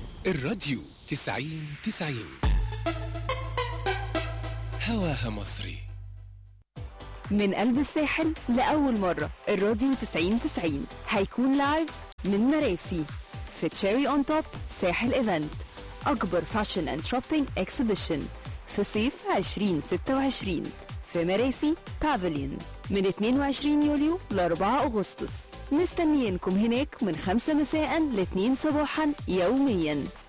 الراديو 90 هواها مصري. من قلب الساحل لأول مرة الراديو 90 هيكون لايف من مراسي في تشيري اون توب ساحل ايفنت، أكبر فاشن اند شوبينج اكسبيشن في صيف 2026 في مراسي بافليون من 22 يوليو ل 4 أغسطس. مستنيينكم هناك من 5 مساء ل 2 صباحا يوميا.